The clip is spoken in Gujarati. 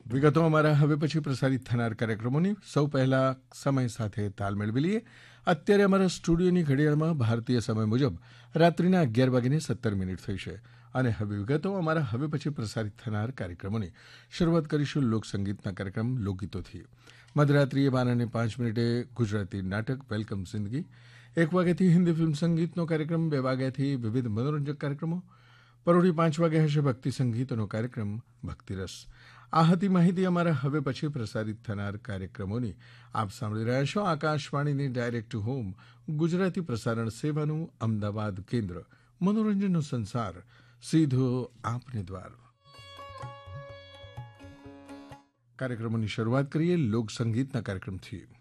વિગતો અમારા હવે પછી પ્રસારિત થનાર કાર્યક્રમોની સૌ પહેલા સમય સાથે તાલ મેળવી લઈએ. અત્યારે અમારા સ્ટુડિયોની ઘડિયાળમાં ભારતીય સમય મુજબ રાત્રિના 11:17 થઈ છે અને હવે વિગતો અમારા હવે પછી પ્રસારિત થનાર કાર્યક્રમોની શરૂઆત કરીશું લોકસંગીતના કાર્યક્રમ લોકગીતોથી. મધરાત્રિએ 12:05 ગુજરાતી નાટક વેલકમ જિંદગી, 1 વાગ્યાથી હિન્દી ફિલ્મ સંગીતનો કાર્યક્રમ, 2 વાગ્યાથી વિવિધ મનોરંજક કાર્યક્રમો, પરોઢી 5 વાગે હશે ભક્તિ સંગીતનો કાર્યક્રમ ભક્તિરસ. આ હતી માહિતી અમારા હવે પછી પ્રસારિત થનાર કાર્યક્રમોની. આપ સાંભળી રહ્યા છો આકાશવાણીની ડાયરેક્ટ ટુ હોમ ગુજરાતી પ્રસારણ સેવાનું અમદાવાદ કેન્દ્ર. મનોરંજનનો સંસાર સીધો આપને દ્વાર. કાર્યક્રમોની શરૂઆત કરીએ લોકસંગીતના કાર્યક્રમથી.